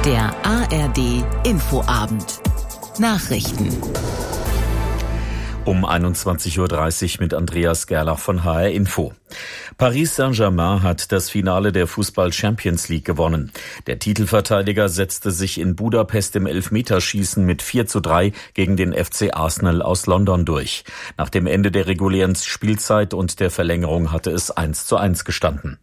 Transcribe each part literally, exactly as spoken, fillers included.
Der A R D Infoabend. Nachrichten. Um einundzwanzig Uhr dreißig mit Andreas Gerlach von H R Info. Paris Saint-Germain hat das Finale der Fußball-Champions League gewonnen. Der Titelverteidiger setzte sich in Budapest im Elfmeterschießen mit vier zu drei gegen den F C Arsenal aus London durch. Nach dem Ende der regulären Spielzeit und der Verlängerung hatte es eins zu eins gestanden.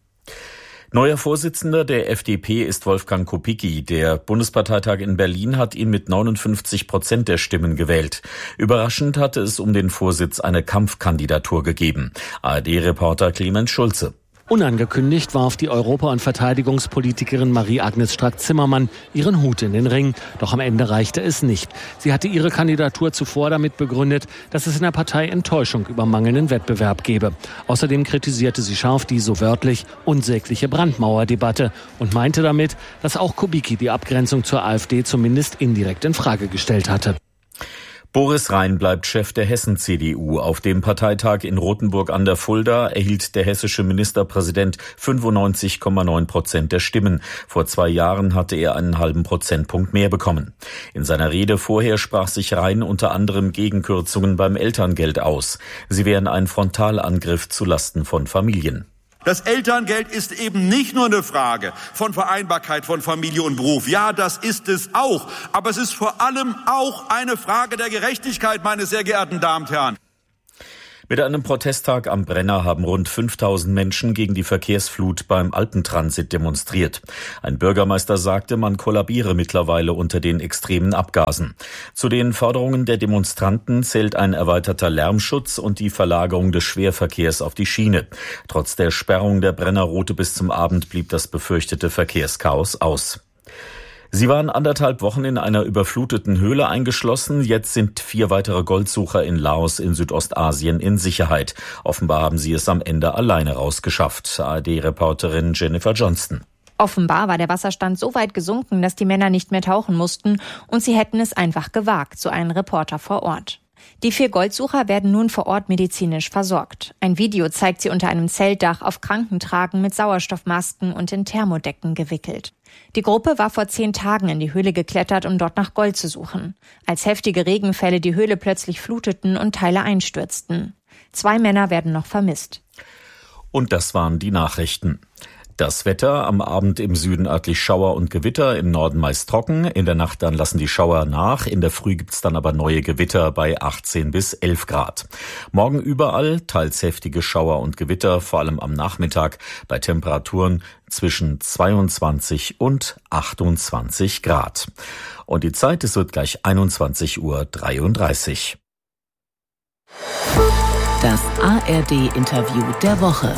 Neuer Vorsitzender der F D P ist Wolfgang Kubicki. Der Bundesparteitag in Berlin hat ihn mit neunundfünfzig Prozent der Stimmen gewählt. Überraschend hatte es um den Vorsitz eine Kampfkandidatur gegeben. A R D-Reporter Clemens Schulze. Unangekündigt warf die Europa- und Verteidigungspolitikerin Marie-Agnes Strack-Zimmermann ihren Hut in den Ring. Doch am Ende reichte es nicht. Sie hatte ihre Kandidatur zuvor damit begründet, dass es in der Partei Enttäuschung über mangelnden Wettbewerb gebe. Außerdem kritisierte sie scharf die, so wörtlich, unsägliche Brandmauerdebatte und meinte damit, dass auch Kubicki die Abgrenzung zur AfD zumindest indirekt in Frage gestellt hatte. Boris Rhein bleibt Chef der Hessen-C D U. Auf dem Parteitag in Rothenburg an der Fulda erhielt der hessische Ministerpräsident fünfundneunzig Komma neun Prozent der Stimmen. Vor zwei Jahren hatte er einen halben Prozentpunkt mehr bekommen. In seiner Rede vorher sprach sich Rhein unter anderem gegen Kürzungen beim Elterngeld aus. Sie wären ein Frontalangriff zulasten von Familien. Das Elterngeld ist eben nicht nur eine Frage von Vereinbarkeit von Familie und Beruf. Ja, das ist es auch. Aber es ist vor allem auch eine Frage der Gerechtigkeit, meine sehr geehrten Damen und Herren. Mit einem Protesttag am Brenner haben rund fünftausend Menschen gegen die Verkehrsflut beim Alpentransit demonstriert. Ein Bürgermeister sagte, man kollabiere mittlerweile unter den extremen Abgasen. Zu den Forderungen der Demonstranten zählt ein erweiterter Lärmschutz und die Verlagerung des Schwerverkehrs auf die Schiene. Trotz der Sperrung der Brennerroute bis zum Abend blieb das befürchtete Verkehrschaos aus. Sie waren anderthalb Wochen in einer überfluteten Höhle eingeschlossen. Jetzt sind vier weitere Goldsucher in Laos in Südostasien in Sicherheit. Offenbar haben sie es am Ende alleine rausgeschafft. A R D-Reporterin Jennifer Johnston. Offenbar war der Wasserstand so weit gesunken, dass die Männer nicht mehr tauchen mussten und sie hätten es einfach gewagt, so ein Reporter vor Ort. Die vier Goldsucher werden nun vor Ort medizinisch versorgt. Ein Video zeigt sie unter einem Zeltdach auf Krankentragen mit Sauerstoffmasken und in Thermodecken gewickelt. Die Gruppe war vor zehn Tagen in die Höhle geklettert, um dort nach Gold zu suchen. Als heftige Regenfälle die Höhle plötzlich fluteten und Teile einstürzten. Zwei Männer werden noch vermisst. Und das waren die Nachrichten. Das Wetter: am Abend im Süden örtlich Schauer und Gewitter, im Norden meist trocken. In der Nacht dann lassen die Schauer nach. In der Früh gibt's dann aber neue Gewitter bei achtzehn bis elf Grad. Morgen überall teils heftige Schauer und Gewitter, vor allem am Nachmittag bei Temperaturen zwischen zweiundzwanzig und achtundzwanzig Grad. Und die Zeit, es wird gleich einundzwanzig Uhr dreiunddreißig. Das A R D-Interview der Woche.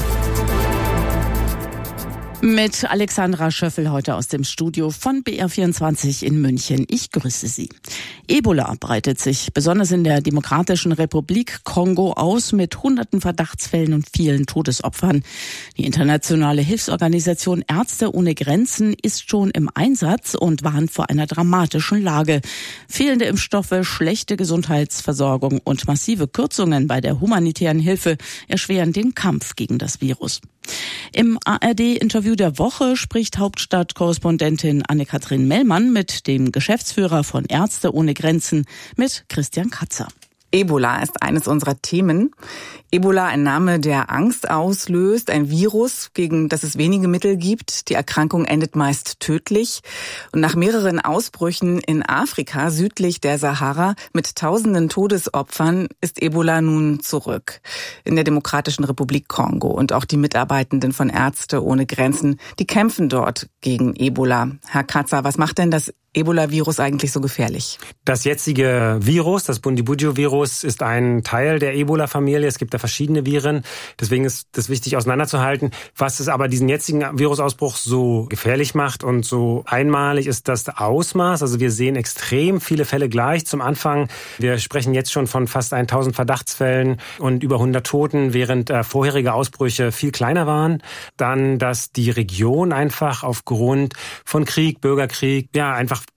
Mit Alexandra Schöffel heute aus dem Studio von B R vierundzwanzig in München. Ich grüße Sie. Ebola breitet sich besonders in der Demokratischen Republik Kongo aus mit hunderten Verdachtsfällen und vielen Todesopfern. Die internationale Hilfsorganisation Ärzte ohne Grenzen ist schon im Einsatz und warnt vor einer dramatischen Lage. Fehlende Impfstoffe, schlechte Gesundheitsversorgung und massive Kürzungen bei der humanitären Hilfe erschweren den Kampf gegen das Virus. Im A R D-Interview der Woche spricht Hauptstadtkorrespondentin Anne-Kathrin Mellmann mit dem Geschäftsführer von Ärzte ohne Grenzen, mit Christian Katzer. Ebola ist eines unserer Themen. Ebola, ein Name, der Angst auslöst, ein Virus, gegen das es wenige Mittel gibt. Die Erkrankung endet meist tödlich. Und nach mehreren Ausbrüchen in Afrika, südlich der Sahara, mit tausenden Todesopfern, ist Ebola nun zurück in der Demokratischen Republik Kongo. Und auch die Mitarbeitenden von Ärzte ohne Grenzen, die kämpfen dort gegen Ebola. Herr Katzer, was macht denn das Ebola-Virus eigentlich so gefährlich? Das jetzige Virus, das Bundibugyo-Virus, ist ein Teil der Ebola-Familie. Es gibt da verschiedene Viren. Deswegen ist das wichtig auseinanderzuhalten. Was es aber diesen jetzigen Virusausbruch so gefährlich macht und so einmalig, ist das Ausmaß. Also wir sehen extrem viele Fälle gleich zum Anfang. Wir sprechen jetzt schon von fast tausend Verdachtsfällen und über hundert Toten, während äh, vorherige Ausbrüche viel kleiner waren. Dann, dass die Region einfach aufgrund von Krieg, Bürgerkrieg, ja einfach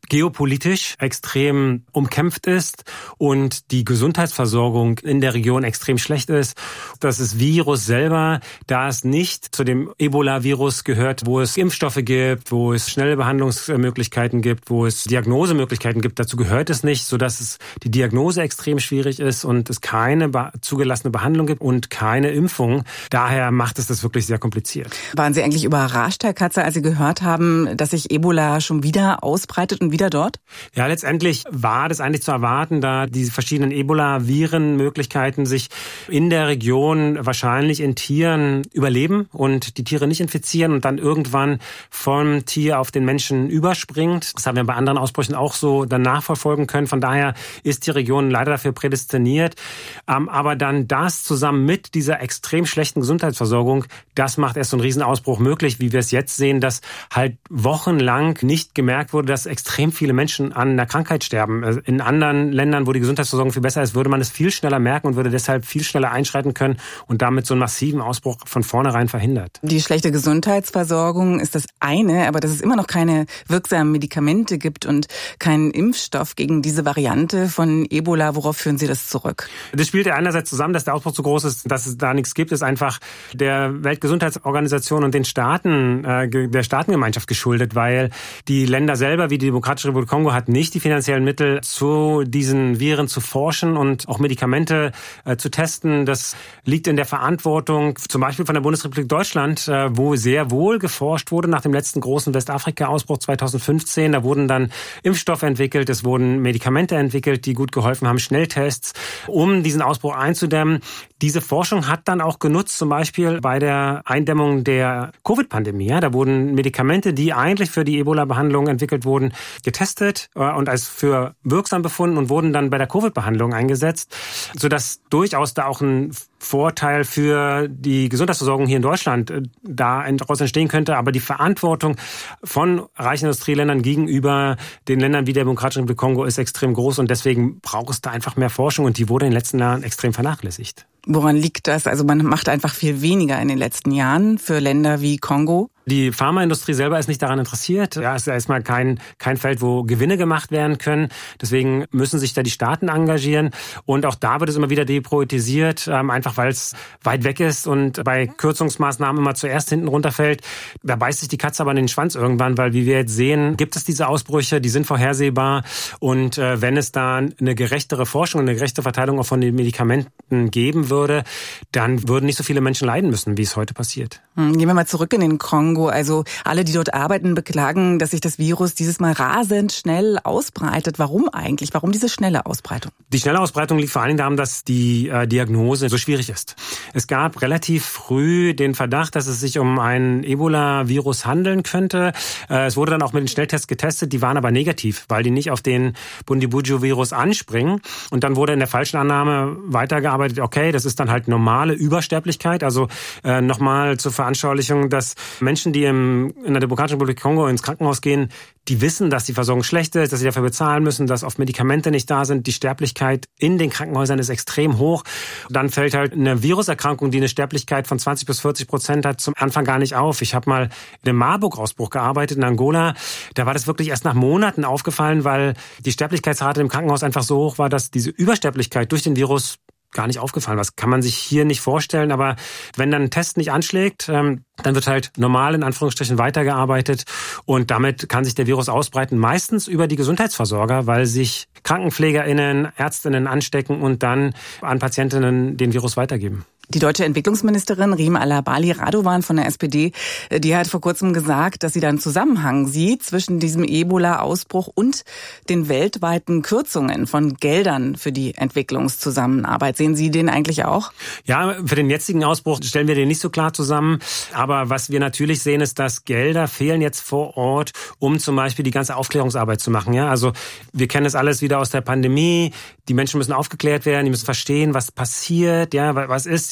geopolitisch extrem umkämpft ist und die Gesundheitsversorgung in der Region extrem schlecht ist. Dass das Virus selber, da es nicht zu dem Ebola-Virus gehört, wo es Impfstoffe gibt, wo es schnelle Behandlungsmöglichkeiten gibt, wo es Diagnosemöglichkeiten gibt, dazu gehört es nicht, sodass es die Diagnose extrem schwierig ist und es keine zugelassene Behandlung gibt und keine Impfung. Daher macht es das wirklich sehr kompliziert. Waren Sie eigentlich überrascht, Herr Katzer, als Sie gehört haben, dass sich Ebola schon wieder ausbreitet und wieder dort? Ja, letztendlich war das eigentlich zu erwarten, da diese verschiedenen Ebola-Virenmöglichkeiten sich in der Region wahrscheinlich in Tieren überleben und die Tiere nicht infizieren und dann irgendwann vom Tier auf den Menschen überspringt. Das haben wir bei anderen Ausbrüchen auch so dann nachverfolgen können. Von daher ist die Region leider dafür prädestiniert. Aber dann das zusammen mit dieser extrem schlechten Gesundheitsversorgung, das macht erst so einen Riesenausbruch möglich, wie wir es jetzt sehen, dass halt wochenlang nicht gemerkt wurde, dass extrem viele Menschen an der Krankheit sterben. In anderen Ländern, wo die Gesundheitsversorgung viel besser ist, würde man es viel schneller merken und würde deshalb viel schneller einschreiten können und damit so einen massiven Ausbruch von vornherein verhindert. Die schlechte Gesundheitsversorgung ist das eine, aber dass es immer noch keine wirksamen Medikamente gibt und keinen Impfstoff gegen diese Variante von Ebola, worauf führen Sie das zurück? Das spielt ja einerseits zusammen, dass der Ausbruch so groß ist, dass es da nichts gibt, ist einfach der Weltgesundheitsorganisation und den Staaten, äh, der Staatengemeinschaft geschuldet, weil die Länder selber, wie die Demokratische Republik Kongo, hat nicht die finanziellen Mittel, zu diesen Viren zu forschen und auch Medikamente äh, zu testen. Das liegt in der Verantwortung zum Beispiel von der Bundesrepublik Deutschland, äh, wo sehr wohl geforscht wurde nach dem letzten großen Westafrika-Ausbruch zweitausendfünfzehn. Da wurden dann Impfstoffe entwickelt, es wurden Medikamente entwickelt, die gut geholfen haben, Schnelltests, um diesen Ausbruch einzudämmen. Diese Forschung hat dann auch genutzt, zum Beispiel bei der Eindämmung der Covid-Pandemie. Ja, da wurden Medikamente, die eigentlich für die Ebola-Behandlung entwickelt wurden, getestet und als für wirksam befunden und wurden dann bei der Covid-Behandlung eingesetzt, sodass durchaus da auch ein Vorteil für die Gesundheitsversorgung hier in Deutschland da daraus entstehen könnte. Aber die Verantwortung von reichen Industrieländern gegenüber den Ländern wie der Demokratischen Republik Kongo ist extrem groß und deswegen braucht es da einfach mehr Forschung und die wurde in den letzten Jahren extrem vernachlässigt. Woran liegt das? Also man macht einfach viel weniger in den letzten Jahren für Länder wie Kongo. Die Pharmaindustrie selber ist nicht daran interessiert. Ja, es ist erstmal kein, kein Feld, wo Gewinne gemacht werden können. Deswegen müssen sich da die Staaten engagieren. Und auch da wird es immer wieder depriorisiert, einfach weil es weit weg ist und bei Kürzungsmaßnahmen immer zuerst hinten runterfällt. Da beißt sich die Katze aber in den Schwanz irgendwann, weil wie wir jetzt sehen, gibt es diese Ausbrüche, die sind vorhersehbar. Und äh, wenn es da eine gerechtere Forschung und eine gerechte Verteilung auch von den Medikamenten geben würde, dann würden nicht so viele Menschen leiden müssen, wie es heute passiert. Gehen wir mal zurück in den Kongo. Also alle, die dort arbeiten, beklagen, dass sich das Virus dieses Mal rasend schnell ausbreitet. Warum eigentlich? Warum diese schnelle Ausbreitung? Die schnelle Ausbreitung liegt vor allem daran, dass die äh, Diagnose so schwierig ist. Es gab relativ früh den Verdacht, dass es sich um ein Ebola-Virus handeln könnte. Äh, es wurde dann auch mit den Schnelltests getestet, die waren aber negativ, weil die nicht auf den Bundibugyo-Virus anspringen. Und dann wurde in der falschen Annahme weitergearbeitet, okay, das ist dann halt normale Übersterblichkeit. Also äh, nochmal zur Veranschaulichung, dass Menschen, die im, in der Demokratischen Republik Kongo ins Krankenhaus gehen, die wissen, dass die Versorgung schlecht ist, dass sie dafür bezahlen müssen, dass oft Medikamente nicht da sind. Die Sterblichkeit in den Krankenhäusern ist extrem hoch. Dann fällt halt eine Viruserkrankung, die eine Sterblichkeit von zwanzig bis vierzig Prozent hat, zum Anfang gar nicht auf. Ich habe mal in einem Marburg-Ausbruch gearbeitet in Angola. Da war das wirklich erst nach Monaten aufgefallen, weil die Sterblichkeitsrate im Krankenhaus einfach so hoch war, dass diese Übersterblichkeit durch den Virus gar nicht aufgefallen. Was kann man sich hier nicht vorstellen, aber wenn dann ein Test nicht anschlägt, ähm, dann wird halt normal in Anführungsstrichen weitergearbeitet und damit kann sich der Virus ausbreiten, meistens über die Gesundheitsversorger, weil sich KrankenpflegerInnen, ÄrztInnen anstecken und dann an Patientinnen den Virus weitergeben. Die deutsche Entwicklungsministerin Rima Alabali Radovan von der S P D, die hat vor kurzem gesagt, dass sie da einen Zusammenhang sieht zwischen diesem Ebola-Ausbruch und den weltweiten Kürzungen von Geldern für die Entwicklungszusammenarbeit. Sehen Sie den eigentlich auch? Ja, für den jetzigen Ausbruch stellen wir den nicht so klar zusammen. Aber was wir natürlich sehen, ist, dass Gelder fehlen jetzt vor Ort, um zum Beispiel die ganze Aufklärungsarbeit zu machen. Ja, also wir kennen es alles wieder aus der Pandemie. Die Menschen müssen aufgeklärt werden, die müssen verstehen, was passiert. Ja, was ist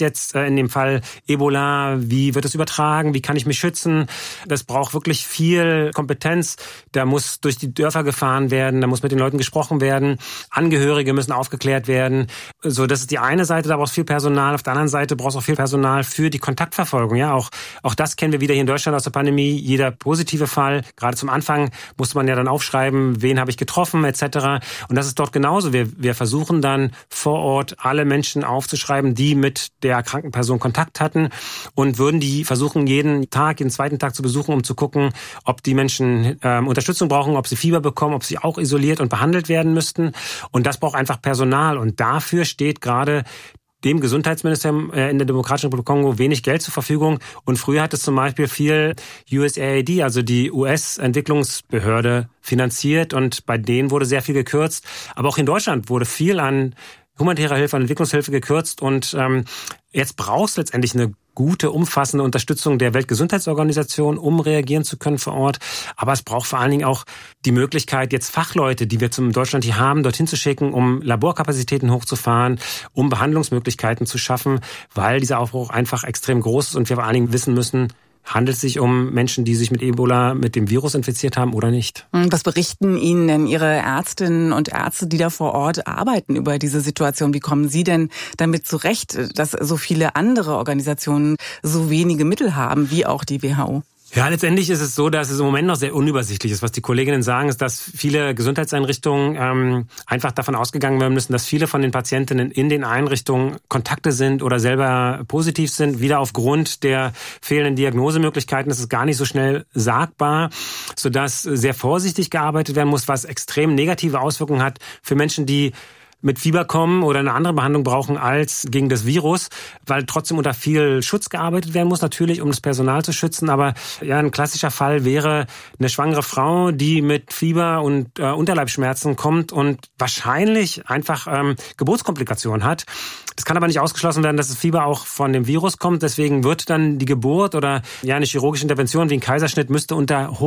jetzt in dem Fall Ebola, wie wird es übertragen, wie kann ich mich schützen? Das braucht wirklich viel Kompetenz. Da muss durch die Dörfer gefahren werden, da muss mit den Leuten gesprochen werden. Angehörige müssen aufgeklärt werden. So, das ist die eine Seite, da brauchst du viel Personal. Auf der anderen Seite brauchst du auch viel Personal für die Kontaktverfolgung. Ja, auch, auch das kennen wir wieder hier in Deutschland aus der Pandemie. Jeder positive Fall, gerade zum Anfang, musste man ja dann aufschreiben, wen habe ich getroffen, et cetera. Und das ist dort genauso. Wir, wir versuchen dann vor Ort alle Menschen aufzuschreiben, die mit der erkrankten Person Kontakt hatten und würden die versuchen, jeden Tag, jeden zweiten Tag zu besuchen, um zu gucken, ob die Menschen äh, Unterstützung brauchen, ob sie Fieber bekommen, ob sie auch isoliert und behandelt werden müssten. Und das braucht einfach Personal. Und dafür steht gerade dem Gesundheitsministerium in der Demokratischen Republik Kongo wenig Geld zur Verfügung. Und früher hat es zum Beispiel viel U S A I D, also die U S-Entwicklungsbehörde, finanziert. Und bei denen wurde sehr viel gekürzt. Aber auch in Deutschland wurde viel an humanitärer Hilfe, an Entwicklungshilfe gekürzt. Und ähm, jetzt brauchst du letztendlich eine gute, umfassende Unterstützung der Weltgesundheitsorganisation, um reagieren zu können vor Ort. Aber es braucht vor allen Dingen auch die Möglichkeit, jetzt Fachleute, die wir zum Deutschland hier haben, dorthin zu schicken, um Laborkapazitäten hochzufahren, um Behandlungsmöglichkeiten zu schaffen, weil dieser Aufbruch einfach extrem groß ist und wir vor allen Dingen wissen müssen, handelt es sich um Menschen, die sich mit Ebola, mit dem Virus infiziert haben oder nicht? Was berichten Ihnen denn Ihre Ärztinnen und Ärzte, die da vor Ort arbeiten, über diese Situation? Wie kommen Sie denn damit zurecht, dass so viele andere Organisationen so wenige Mittel haben, wie auch die W H O? Ja, letztendlich ist es so, dass es im Moment noch sehr unübersichtlich ist. Was die Kolleginnen sagen, ist, dass viele Gesundheitseinrichtungen ähm, einfach davon ausgegangen werden müssen, dass viele von den Patientinnen in den Einrichtungen Kontakte sind oder selber positiv sind. Wieder aufgrund der fehlenden Diagnosemöglichkeiten ist es gar nicht so schnell sagbar, sodass sehr vorsichtig gearbeitet werden muss, was extrem negative Auswirkungen hat für Menschen, die mit Fieber kommen oder eine andere Behandlung brauchen als gegen das Virus, weil trotzdem unter viel Schutz gearbeitet werden muss, natürlich, um das Personal zu schützen. Aber ja, ein klassischer Fall wäre eine schwangere Frau, die mit Fieber und äh, Unterleibsschmerzen kommt und wahrscheinlich einfach ähm, Geburtskomplikationen hat. Das kann aber nicht ausgeschlossen werden, dass das Fieber auch von dem Virus kommt. Deswegen wird dann die Geburt oder ja eine chirurgische Intervention wie ein Kaiserschnitt müsste unter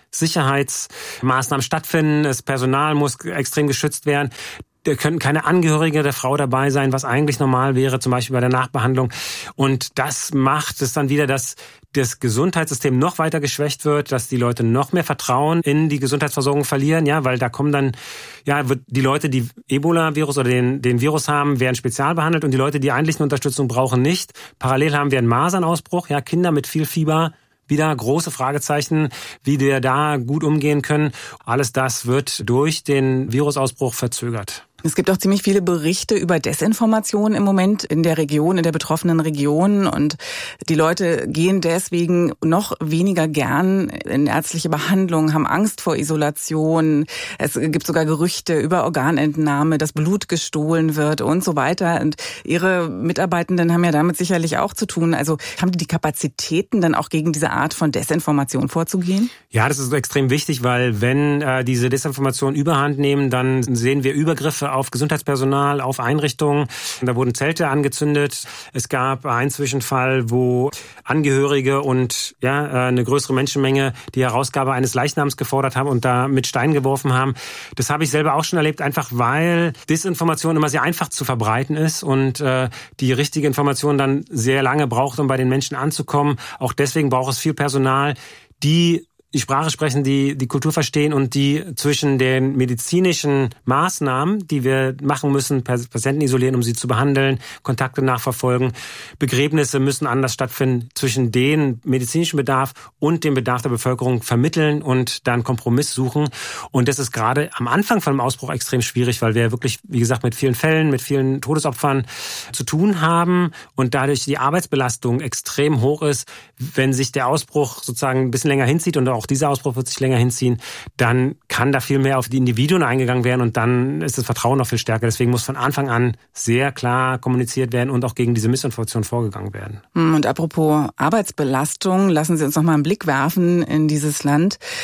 Hochsicherheitsmaßnahmen stattfinden. Das Personal muss extrem geschützt werden. Da können keine Angehörige der Frau dabei sein, was eigentlich normal wäre, zum Beispiel bei der Nachbehandlung. Und das macht es dann wieder, dass das Gesundheitssystem noch weiter geschwächt wird, dass die Leute noch mehr Vertrauen in die Gesundheitsversorgung verlieren, ja, weil da kommen dann, ja, wird die Leute, die Ebola-Virus oder den, den Virus haben, werden spezial behandelt und die Leute, die eigentlich eine Unterstützung brauchen, nicht. Parallel haben wir einen Masernausbruch, ja, Kinder mit viel Fieber. Wieder große Fragezeichen, wie wir da gut umgehen können. Alles das wird durch den Virusausbruch verzögert. Es gibt auch ziemlich viele Berichte über Desinformation im Moment in der Region, in der betroffenen Region. Und die Leute gehen deswegen noch weniger gern in ärztliche Behandlung, haben Angst vor Isolation. Es gibt sogar Gerüchte über Organentnahme, dass Blut gestohlen wird und so weiter. Und Ihre Mitarbeitenden haben ja damit sicherlich auch zu tun. Also haben die die Kapazitäten, dann auch gegen diese Art von Desinformation vorzugehen? Ja, das ist extrem wichtig, weil wenn äh, diese Desinformation überhand nehmen, dann sehen wir Übergriffe auf Gesundheitspersonal, auf Einrichtungen. Da wurden Zelte angezündet. Es gab einen Zwischenfall, wo Angehörige und ja eine größere Menschenmenge die Herausgabe eines Leichnams gefordert haben und da mit Steinen geworfen haben. Das habe ich selber auch schon erlebt, einfach weil Desinformation immer sehr einfach zu verbreiten ist und äh, die richtige Information dann sehr lange braucht, um bei den Menschen anzukommen. Auch deswegen braucht es viel Personal, die die Sprache sprechen, die die Kultur verstehen und die zwischen den medizinischen Maßnahmen, die wir machen müssen, Patienten isolieren, um sie zu behandeln, Kontakte nachverfolgen, Begräbnisse müssen anders stattfinden, zwischen den medizinischen Bedarf und dem Bedarf der Bevölkerung vermitteln und dann Kompromiss suchen. Und das ist gerade am Anfang von dem Ausbruch extrem schwierig, weil wir wirklich, wie gesagt, mit vielen Fällen, mit vielen Todesopfern zu tun haben und dadurch die Arbeitsbelastung extrem hoch ist. Wenn sich der Ausbruch sozusagen ein bisschen länger hinzieht und auch dieser Ausbruch wird sich länger hinziehen, dann kann da viel mehr auf die Individuen eingegangen werden und dann ist das Vertrauen noch viel stärker. Deswegen muss von Anfang an sehr klar kommuniziert werden und auch gegen diese Missinformation vorgegangen werden. Und apropos Arbeitsbelastung, lassen Sie uns noch mal einen Blick werfen in dieses Land.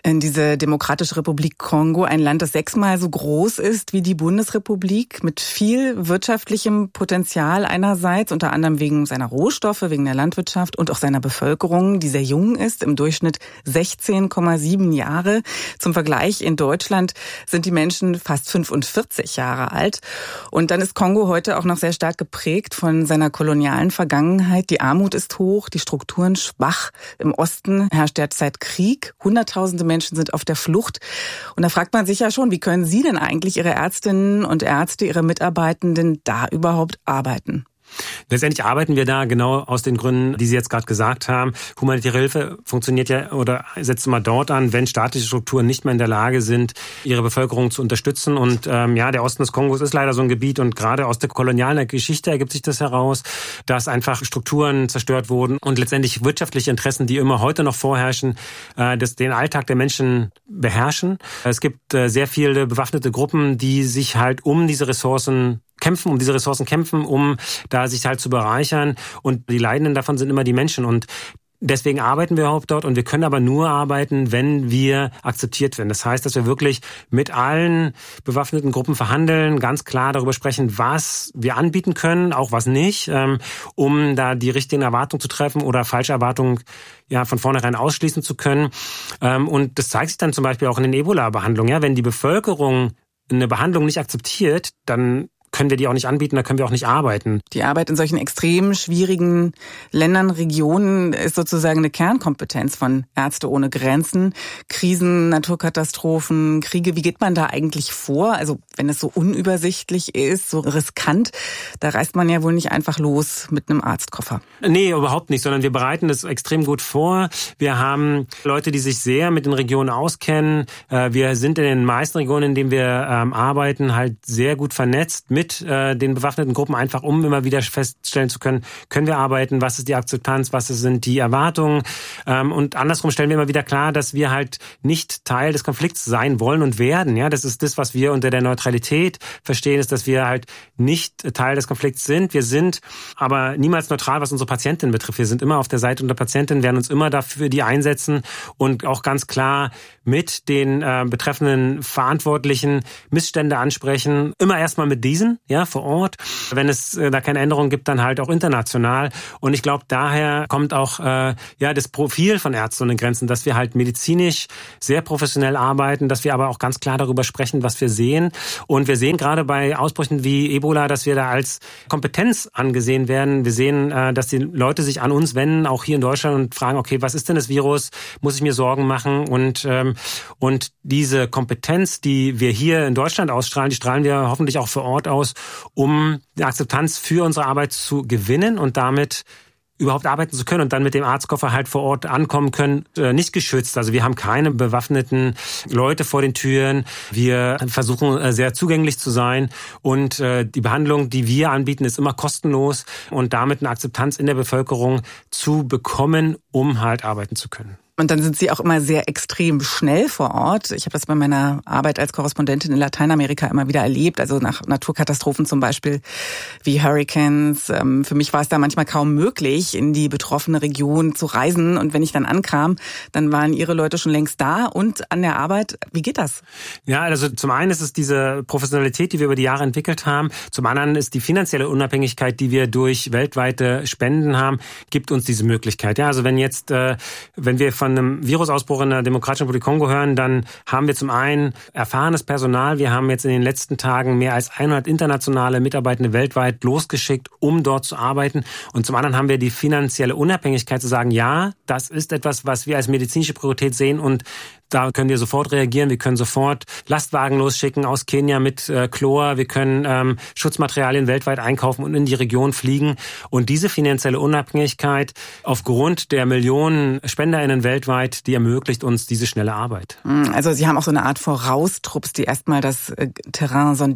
in diese Demokratische Republik Kongo, ein Land, das sechsmal so groß ist wie die Bundesrepublik, mit viel wirtschaftlichem Potenzial einerseits, unter anderem wegen seiner Rohstoffe, wegen der Landwirtschaft und auch seiner Bevölkerung, die sehr jung ist, im Durchschnitt sechzehn Komma sieben Jahre. Zum Vergleich, in Deutschland sind die Menschen fast fünfundvierzig Jahre alt. Und dann ist Kongo heute auch noch sehr stark geprägt von seiner kolonialen Vergangenheit. Die Armut ist hoch, die Strukturen schwach. Im Osten herrscht derzeit Krieg. Hunderttausende Menschen sind auf der Flucht. Und da fragt man sich ja schon, wie können Sie denn eigentlich Ihre Ärztinnen und Ärzte, Ihre Mitarbeitenden da überhaupt arbeiten? Letztendlich arbeiten wir da genau aus den Gründen, die Sie jetzt gerade gesagt haben. Humanitäre Hilfe funktioniert ja oder setzt immer dort an, wenn staatliche Strukturen nicht mehr in der Lage sind, ihre Bevölkerung zu unterstützen. Und ähm, ja, der Osten des Kongos ist leider so ein Gebiet und gerade aus der kolonialen Geschichte ergibt sich das heraus, dass einfach Strukturen zerstört wurden und letztendlich wirtschaftliche Interessen, die immer heute noch vorherrschen, äh, das den Alltag der Menschen beherrschen. Es gibt äh, sehr viele bewaffnete Gruppen, die sich halt um diese Ressourcen kämpfen, um diese Ressourcen kämpfen, um da sich halt zu bereichern. Und die Leidenden davon sind immer die Menschen. Und deswegen arbeiten wir überhaupt dort und wir können aber nur arbeiten, wenn wir akzeptiert werden. Das heißt, dass wir wirklich mit allen bewaffneten Gruppen verhandeln, ganz klar darüber sprechen, was wir anbieten können, auch was nicht, um da die richtigen Erwartungen zu treffen oder falsche Erwartungen ja von vornherein ausschließen zu können. Und das zeigt sich dann zum Beispiel auch in den Ebola-Behandlungen. Ja, wenn die Bevölkerung eine Behandlung nicht akzeptiert, dann können wir die auch nicht anbieten, da können wir auch nicht arbeiten. Die Arbeit in solchen extrem schwierigen Ländern, Regionen ist sozusagen eine Kernkompetenz von Ärzte ohne Grenzen. Krisen, Naturkatastrophen, Kriege, wie geht man da eigentlich vor? Also wenn es so unübersichtlich ist, so riskant, da reist man ja wohl nicht einfach los mit einem Arztkoffer. Nee, überhaupt nicht, sondern wir bereiten das extrem gut vor. Wir haben Leute, die sich sehr mit den Regionen auskennen. Wir sind in den meisten Regionen, in denen wir arbeiten, halt sehr gut vernetzt mit mit äh, den bewaffneten Gruppen, einfach um immer wieder feststellen zu können, können wir arbeiten, was ist die Akzeptanz, was sind die Erwartungen. Ähm, und andersrum stellen wir immer wieder klar, dass wir halt nicht Teil des Konflikts sein wollen und werden. Ja, das ist das, was wir unter der Neutralität verstehen, ist, dass wir halt nicht Teil des Konflikts sind. Wir sind aber niemals neutral, was unsere Patientinnen betrifft. Wir sind immer auf der Seite unserer Patientinnen, werden uns immer dafür die einsetzen und auch ganz klar mit den äh, betreffenden Verantwortlichen Missstände ansprechen. Immer erstmal mit diesen, ja, vor Ort. Wenn es äh, da keine Änderungen gibt, dann halt auch international. Und ich glaube, daher kommt auch äh, ja das Profil von Ärzte ohne Grenzen, dass wir halt medizinisch sehr professionell arbeiten, dass wir aber auch ganz klar darüber sprechen, was wir sehen. Und wir sehen gerade bei Ausbrüchen wie Ebola, dass wir da als Kompetenz angesehen werden. Wir sehen, äh, dass die Leute sich an uns wenden, auch hier in Deutschland, und fragen, okay, was ist denn das Virus? Muss ich mir Sorgen machen? Und ähm, Und diese Kompetenz, die wir hier in Deutschland ausstrahlen, die strahlen wir hoffentlich auch vor Ort aus, um die Akzeptanz für unsere Arbeit zu gewinnen und damit überhaupt arbeiten zu können und dann mit dem Arztkoffer halt vor Ort ankommen können, äh, nicht geschützt. Also wir haben keine bewaffneten Leute vor den Türen. Wir versuchen äh, sehr zugänglich zu sein und äh, die Behandlung, die wir anbieten, ist immer kostenlos und damit eine Akzeptanz in der Bevölkerung zu bekommen, um halt arbeiten zu können. Und dann sind Sie auch immer sehr extrem schnell vor Ort. Ich habe das bei meiner Arbeit als Korrespondentin in Lateinamerika immer wieder erlebt, also nach Naturkatastrophen zum Beispiel wie Hurricanes. Für mich war es da manchmal kaum möglich, in die betroffene Region zu reisen. Und wenn ich dann ankam, dann waren Ihre Leute schon längst da und an der Arbeit. Wie geht das? Ja, also zum einen ist es diese Professionalität, die wir über die Jahre entwickelt haben. Zum anderen ist die finanzielle Unabhängigkeit, die wir durch weltweite Spenden haben, gibt uns diese Möglichkeit. Ja, also wenn jetzt, äh, wenn wir von einem Virusausbruch in der Demokratischen Republik Kongo hören, dann haben wir zum einen erfahrenes Personal. Wir haben jetzt in den letzten Tagen mehr als hundert internationale Mitarbeitende weltweit losgeschickt, um dort zu arbeiten. Und zum anderen haben wir die finanzielle Unabhängigkeit zu sagen, ja, das ist etwas, was wir als medizinische Priorität sehen und da können wir sofort reagieren. Wir können sofort Lastwagen losschicken aus Kenia mit äh, Chlor. Wir können ähm, Schutzmaterialien weltweit einkaufen und in die Region fliegen. Und diese finanzielle Unabhängigkeit aufgrund der Millionen SpenderInnen weltweit, die ermöglicht uns diese schnelle Arbeit. Also Sie haben auch so eine Art Voraustrupps, die erstmal das äh, Terrain sondieren.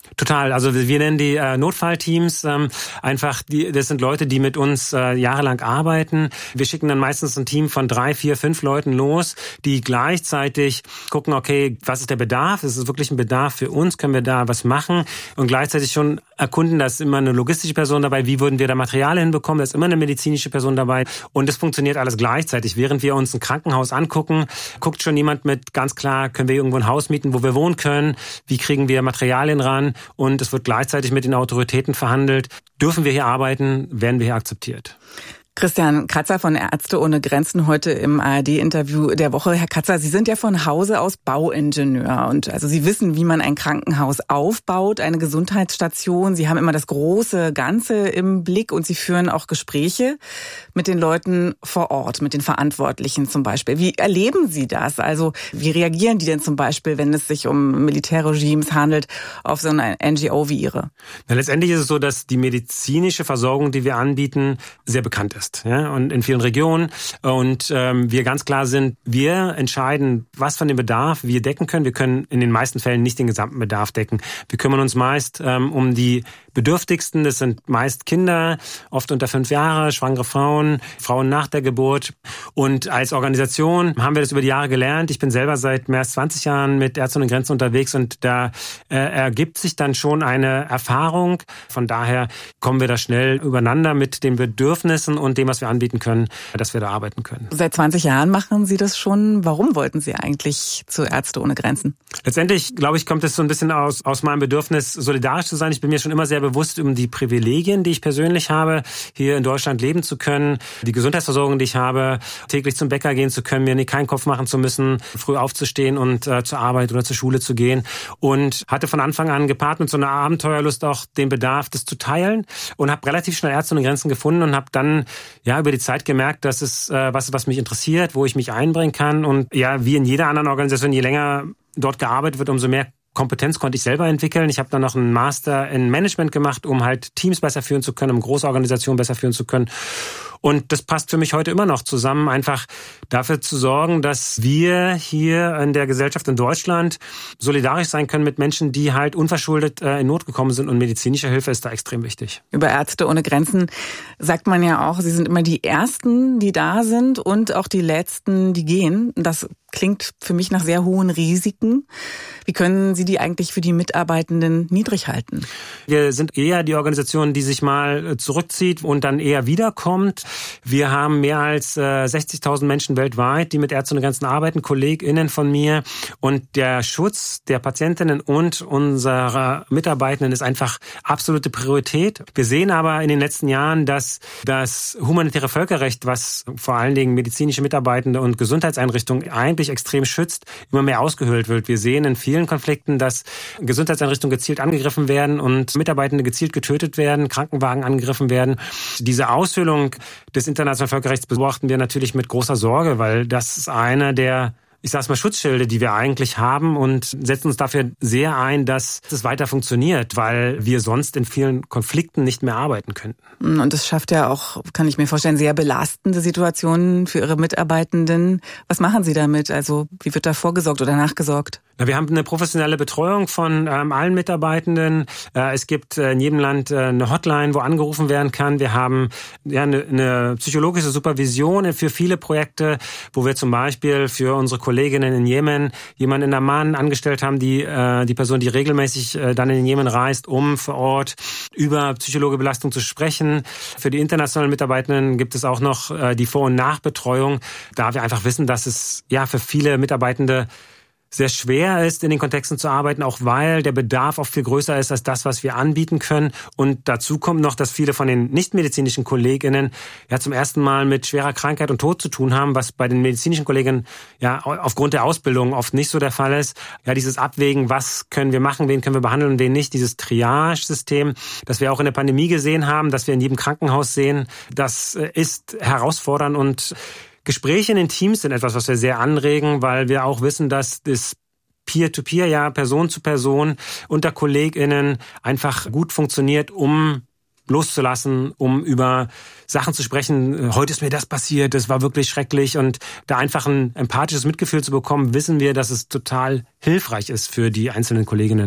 Total. Also wir nennen die äh, Notfallteams ähm, einfach. Die, das sind Leute, die mit uns äh, jahrelang arbeiten. Wir schicken dann meistens ein Team von drei, vier, fünf Leuten los, die gleichzeitig gucken, okay, was ist der Bedarf? Ist es wirklich ein Bedarf für uns? Können wir da was machen? Und gleichzeitig schon erkunden, da ist immer eine logistische Person dabei. Wie würden wir da Materialien hinbekommen? Da ist immer eine medizinische Person dabei. Und es funktioniert alles gleichzeitig. Während wir uns ein Krankenhaus angucken, guckt schon jemand mit ganz klar, können wir irgendwo ein Haus mieten, wo wir wohnen können? Wie kriegen wir Materialien ran? Und es wird gleichzeitig mit den Autoritäten verhandelt. Dürfen wir hier arbeiten? Werden wir hier akzeptiert? Christian Kratzer von Ärzte ohne Grenzen heute im A R D-Interview der Woche. Herr Kratzer, Sie sind ja von Hause aus Bauingenieur und also Sie wissen, wie man ein Krankenhaus aufbaut, eine Gesundheitsstation. Sie haben immer das große Ganze im Blick und Sie führen auch Gespräche mit den Leuten vor Ort, mit den Verantwortlichen zum Beispiel. Wie erleben Sie das? Also wie reagieren die denn zum Beispiel, wenn es sich um Militärregimes handelt, auf so eine N G O wie Ihre? Na, letztendlich ist es so, dass die medizinische Versorgung, die wir anbieten, sehr bekannt ist. Ja, und in vielen Regionen. Und ähm, wir ganz klar sind, wir entscheiden, was von dem Bedarf wir decken können. Wir können in den meisten Fällen nicht den gesamten Bedarf decken. Wir kümmern uns meist ähm, um die Bedürftigsten. Das sind meist Kinder, oft unter fünf Jahre, schwangere Frauen, Frauen nach der Geburt. Und als Organisation haben wir das über die Jahre gelernt. Ich bin selber seit mehr als zwanzig Jahren mit Ärzte ohne Grenzen unterwegs und da äh, ergibt sich dann schon eine Erfahrung. Von daher kommen wir da schnell übereinander mit den Bedürfnissen und dem, was wir anbieten können, dass wir da arbeiten können. Seit zwanzig Jahren machen Sie das schon. Warum wollten Sie eigentlich zu Ärzte ohne Grenzen? Letztendlich, glaube ich, kommt es so ein bisschen aus, aus meinem Bedürfnis, solidarisch zu sein. Ich bin mir schon immer sehr bewusst um die Privilegien, die ich persönlich habe, hier in Deutschland leben zu können, die Gesundheitsversorgung, die ich habe, täglich zum Bäcker gehen zu können, mir keinen Kopf machen zu müssen, früh aufzustehen und äh, zur Arbeit oder zur Schule zu gehen und hatte von Anfang an gepaart mit so einer Abenteuerlust auch den Bedarf, das zu teilen und habe relativ schnell Ärzte ohne Grenzen gefunden und habe dann ja über die Zeit gemerkt, dass es äh, was was mich interessiert, wo ich mich einbringen kann und ja, wie in jeder anderen Organisation, je länger dort gearbeitet wird, umso mehr Kompetenz konnte ich selber entwickeln. Ich habe dann noch einen Master in Management gemacht, um halt Teams besser führen zu können, um große Organisationen besser führen zu können. Und das passt für mich heute immer noch zusammen, einfach dafür zu sorgen, dass wir hier in der Gesellschaft in Deutschland solidarisch sein können mit Menschen, die halt unverschuldet in Not gekommen sind. Und medizinische Hilfe ist da extrem wichtig. Über Ärzte ohne Grenzen sagt man ja auch, sie sind immer die Ersten, die da sind und auch die Letzten, die gehen. Das klingt für mich nach sehr hohen Risiken. Wie können Sie die eigentlich für die Mitarbeitenden niedrig halten? Wir sind eher die Organisation, die sich mal zurückzieht und dann eher wiederkommt. Wir haben mehr als äh, sechzigtausend Menschen weltweit, die mit Ärzte ohne Grenzen arbeiten, KollegInnen von mir. Und der Schutz der Patientinnen und unserer Mitarbeitenden ist einfach absolute Priorität. Wir sehen aber in den letzten Jahren, dass das humanitäre Völkerrecht, was vor allen Dingen medizinische Mitarbeitende und Gesundheitseinrichtungen eigentlich extrem schützt, immer mehr ausgehöhlt wird. Wir sehen in vielen Konflikten, dass Gesundheitseinrichtungen gezielt angegriffen werden und Mitarbeitende gezielt getötet werden, Krankenwagen angegriffen werden. Diese Aushöhlung des internationalen Völkerrechts beobachten wir natürlich mit großer Sorge, weil das ist einer der, ich sag's mal, Schutzschilde, die wir eigentlich haben und setzen uns dafür sehr ein, dass es weiter funktioniert, weil wir sonst in vielen Konflikten nicht mehr arbeiten könnten. Und das schafft ja auch, kann ich mir vorstellen, sehr belastende Situationen für Ihre Mitarbeitenden. Was machen Sie damit? Also wie wird da vorgesorgt oder nachgesorgt? Na, wir haben eine professionelle Betreuung von ähm, allen Mitarbeitenden. Äh, es gibt äh, in jedem Land äh, eine Hotline, wo angerufen werden kann. Wir haben ja eine, eine psychologische Supervision für viele Projekte, wo wir zum Beispiel für unsere Kolleginnen in Jemen jemanden in Amman angestellt haben, die äh, die Person, die regelmäßig äh, dann in den Jemen reist, um vor Ort über psychologische Belastung zu sprechen. Für die internationalen Mitarbeitenden gibt es auch noch äh, die Vor- und Nachbetreuung, da wir einfach wissen, dass es ja für viele Mitarbeitende sehr schwer ist, in den Kontexten zu arbeiten, auch weil der Bedarf oft viel größer ist als das, was wir anbieten können. Und dazu kommt noch, dass viele von den nichtmedizinischen KollegInnen ja zum ersten Mal mit schwerer Krankheit und Tod zu tun haben, was bei den medizinischen Kollegen ja aufgrund der Ausbildung oft nicht so der Fall ist. Ja, dieses Abwägen, was können wir machen, wen können wir behandeln und wen nicht, dieses Triage-System, das wir auch in der Pandemie gesehen haben, das wir in jedem Krankenhaus sehen, das ist herausfordernd und Gespräche in den Teams sind etwas, was wir sehr anregen, weil wir auch wissen, dass das Peer-to-Peer, ja, Person zu Person unter KollegInnen einfach gut funktioniert, um loszulassen, um über Sachen zu sprechen. Heute ist mir das passiert, das war wirklich schrecklich und da einfach ein empathisches Mitgefühl zu bekommen, wissen wir, dass es total hilfreich ist für die einzelnen Kolleginnen.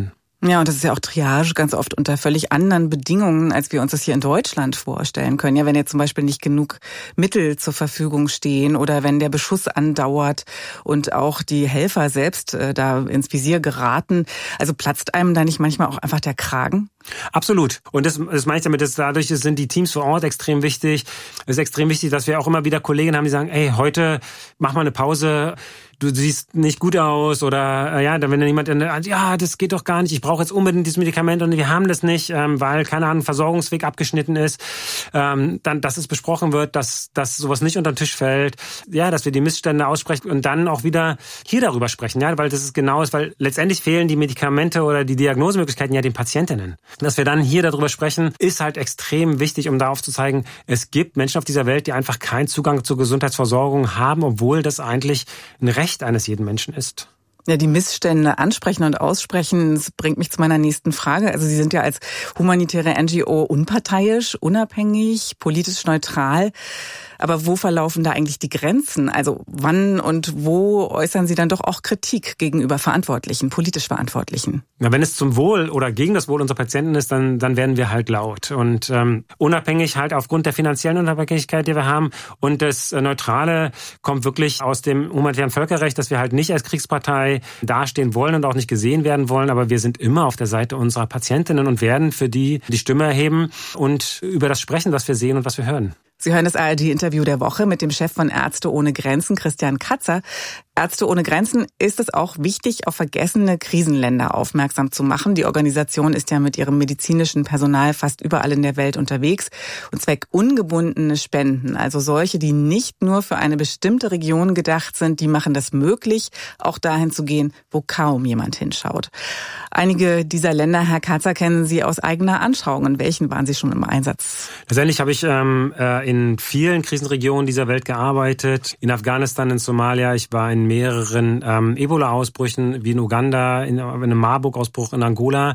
Ja, und das ist ja auch Triage ganz oft unter völlig anderen Bedingungen, als wir uns das hier in Deutschland vorstellen können. Ja, wenn jetzt zum Beispiel nicht genug Mittel zur Verfügung stehen oder wenn der Beschuss andauert und auch die Helfer selbst äh, da ins Visier geraten. Also platzt einem da nicht manchmal auch einfach der Kragen? Absolut. Und das, das meine ich damit, dass dadurch sind die Teams vor Ort extrem wichtig. Es ist extrem wichtig, dass wir auch immer wieder Kollegen haben, die sagen, ey, heute mach mal eine Pause. Du siehst nicht gut aus oder äh, ja, wenn dann jemand ja, das geht doch gar nicht, ich brauche jetzt unbedingt dieses Medikament und wir haben das nicht, ähm, weil, keine Ahnung, Versorgungsweg abgeschnitten ist, ähm, dann, dass es besprochen wird, dass, dass sowas nicht unter den Tisch fällt, ja, dass wir die Missstände aussprechen und dann auch wieder hier darüber sprechen, ja, weil das ist genau ist, weil letztendlich fehlen die Medikamente oder die Diagnosemöglichkeiten ja den Patientinnen. Dass wir dann hier darüber sprechen, ist halt extrem wichtig, um da aufzuzeigen, es gibt Menschen auf dieser Welt, die einfach keinen Zugang zur Gesundheitsversorgung haben, obwohl das eigentlich ein Recht eines jeden Menschen ist. Ja, die Missstände ansprechen und aussprechen, das bringt mich zu meiner nächsten Frage. Also Sie sind ja als humanitäre N G O unparteiisch, unabhängig, politisch neutral. Aber wo verlaufen da eigentlich die Grenzen? Also wann und wo äußern Sie dann doch auch Kritik gegenüber Verantwortlichen, politisch Verantwortlichen? Na, wenn es zum Wohl oder gegen das Wohl unserer Patienten ist, dann, dann werden wir halt laut. Und ähm, unabhängig halt aufgrund der finanziellen Unabhängigkeit, die wir haben. Und das äh, Neutrale kommt wirklich aus dem humanitären Völkerrecht, dass wir halt nicht als Kriegspartei dastehen wollen und auch nicht gesehen werden wollen. Aber wir sind immer auf der Seite unserer Patientinnen und werden für die die Stimme erheben und über das sprechen, was wir sehen und was wir hören. Sie hören das A R D-Interview der Woche mit dem Chef von Ärzte ohne Grenzen, Christian Katzer. Ärzte ohne Grenzen ist es auch wichtig, auf vergessene Krisenländer aufmerksam zu machen. Die Organisation ist ja mit ihrem medizinischen Personal fast überall in der Welt unterwegs und zweckungebundene Spenden, also solche, die nicht nur für eine bestimmte Region gedacht sind, die machen das möglich, auch dahin zu gehen, wo kaum jemand hinschaut. Einige dieser Länder, Herr Katzer, kennen Sie aus eigener Anschauung. In welchen waren Sie schon im Einsatz? Letztendlich habe ich ähm, in vielen Krisenregionen dieser Welt gearbeitet. In Afghanistan, in Somalia. Ich war in mehreren ähm, Ebola-Ausbrüchen, wie in Uganda, in, in einem Marburg-Ausbruch in Angola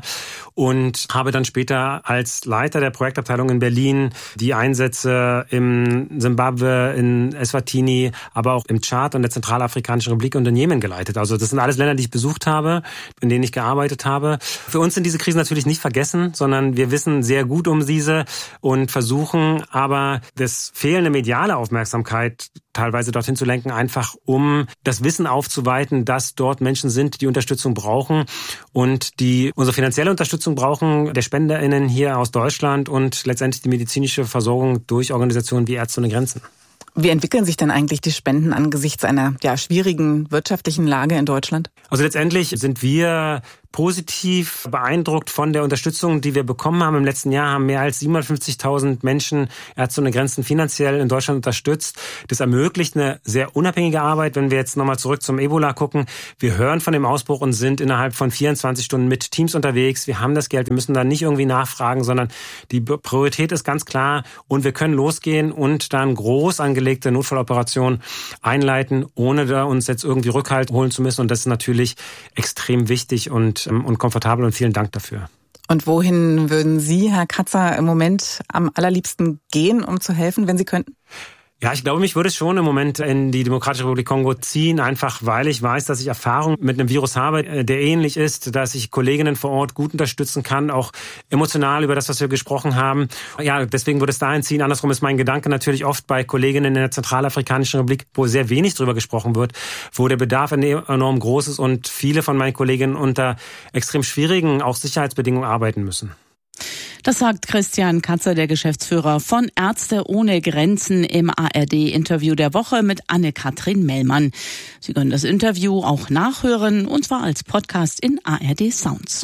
und habe dann später als Leiter der Projektabteilung in Berlin die Einsätze im Zimbabwe, in Eswatini, aber auch im Tschad und der Zentralafrikanischen Republik und in Jemen geleitet. Also das sind alles Länder, die ich besucht habe, in denen ich gearbeitet habe. Für uns sind diese Krisen natürlich nicht vergessen, sondern wir wissen sehr gut um diese und versuchen aber das fehlende mediale Aufmerksamkeit teilweise dorthin zu lenken, einfach um das Wissen aufzuweiten, dass dort Menschen sind, die Unterstützung brauchen und die unsere finanzielle Unterstützung brauchen, der SpenderInnen hier aus Deutschland und letztendlich die medizinische Versorgung durch Organisationen wie Ärzte ohne Grenzen. Wie entwickeln sich denn eigentlich die Spenden angesichts einer ja, schwierigen wirtschaftlichen Lage in Deutschland? Also letztendlich sind wir positiv beeindruckt von der Unterstützung, die wir bekommen haben. Im letzten Jahr haben mehr als siebenhundertfünfzigtausend Menschen Ärzte ohne Grenzen finanziell in Deutschland unterstützt. Das ermöglicht eine sehr unabhängige Arbeit. Wenn wir jetzt nochmal zurück zum Ebola gucken, wir hören von dem Ausbruch und sind innerhalb von vierundzwanzig Stunden mit Teams unterwegs. Wir haben das Geld, wir müssen da nicht irgendwie nachfragen, sondern die Priorität ist ganz klar und wir können losgehen und dann groß angelegte Notfalloperationen einleiten, ohne da uns jetzt irgendwie Rückhalt holen zu müssen. Und das ist natürlich extrem wichtig und und komfortabel und vielen Dank dafür. Und wohin würden Sie, Herr Katzer, im Moment am allerliebsten gehen, um zu helfen, wenn Sie könnten? Ja, ich glaube, mich würde es schon im Moment in die Demokratische Republik Kongo ziehen, einfach weil ich weiß, dass ich Erfahrung mit einem Virus habe, der ähnlich ist, dass ich Kolleginnen vor Ort gut unterstützen kann, auch emotional über das, was wir gesprochen haben. Ja, deswegen würde es dahin ziehen. Andersrum ist mein Gedanke natürlich oft bei Kolleginnen in der Zentralafrikanischen Republik, wo sehr wenig drüber gesprochen wird, wo der Bedarf enorm groß ist und viele von meinen Kolleginnen unter extrem schwierigen, auch Sicherheitsbedingungen arbeiten müssen. Das sagt Christian Katzer, der Geschäftsführer von Ärzte ohne Grenzen im A R D-Interview der Woche mit Anne-Kathrin Mellmann. Sie können das Interview auch nachhören, und zwar als Podcast in A R D Sounds.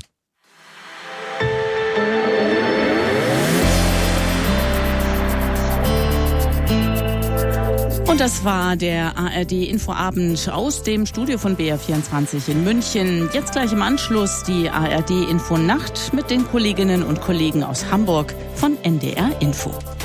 Und das war der A R D-Infoabend aus dem Studio von B R vierundzwanzig in München. Jetzt gleich im Anschluss die A R D-Infonacht mit den Kolleginnen und Kollegen aus Hamburg von N D R Info.